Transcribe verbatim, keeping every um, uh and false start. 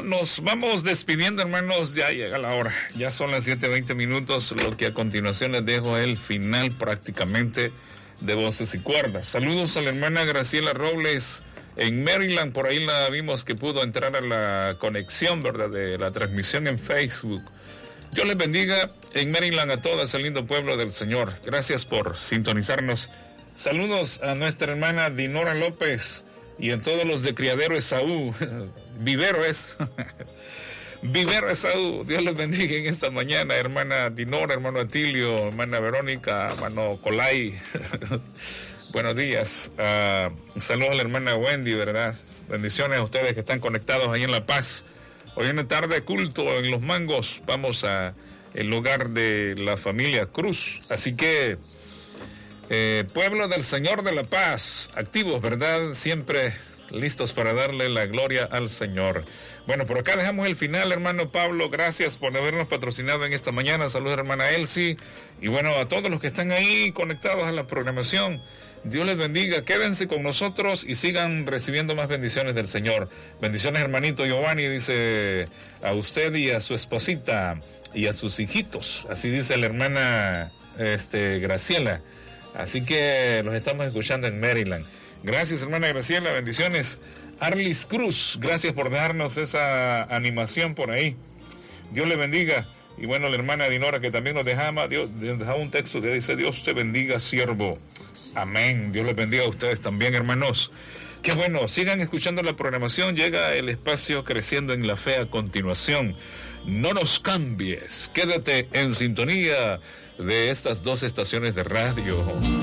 nos vamos despidiendo, hermanos. Ya llega la hora. Ya son las siete veinte minutos, lo que a continuación les dejo el final prácticamente de Voces y Cuerdas. Saludos a la hermana Graciela Robles en Maryland. Por ahí la vimos que pudo entrar a la conexión, ¿verdad?, de la transmisión en Facebook. Dios les bendiga en Maryland a todo ese lindo pueblo del Señor. Gracias por sintonizarnos. Saludos a nuestra hermana Dinora López y a todos los de Criadero Esaú. Vivero es. Vivero Esaú. Dios les bendiga en esta mañana, hermana Dinora, hermano Atilio, hermana Verónica, hermano Colay. Buenos días. Uh, saludos a la hermana Wendy, ¿verdad? Bendiciones a ustedes que están conectados ahí en La Paz. Hoy en la tarde culto en Los Mangos. Vamos a el hogar de la familia Cruz. Así que, eh, pueblo del Señor de la Paz, activos, ¿verdad? Siempre listos para darle la gloria al Señor. Bueno, por acá dejamos el final, hermano Pablo. Gracias por habernos patrocinado en esta mañana. Saludos, hermana Elsie. Y bueno, a todos los que están ahí conectados a la programación. Dios les bendiga, quédense con nosotros y sigan recibiendo más bendiciones del Señor. Bendiciones, hermanito Giovanni, dice a usted y a su esposita y a sus hijitos. Así dice la hermana este, Graciela. Así que los estamos escuchando en Maryland. Gracias, hermana Graciela, bendiciones. Arlis Cruz, gracias por dejarnos esa animación por ahí. Dios le bendiga. Y bueno, la hermana Dinora que también nos dejaba, Dios, dejaba un texto que dice: Dios te bendiga, siervo. Amén. Dios les bendiga a ustedes también, hermanos. Qué bueno, sigan escuchando la programación. Llega el espacio Creciendo en la Fe a continuación. No nos cambies. Quédate en sintonía de estas dos estaciones de radio.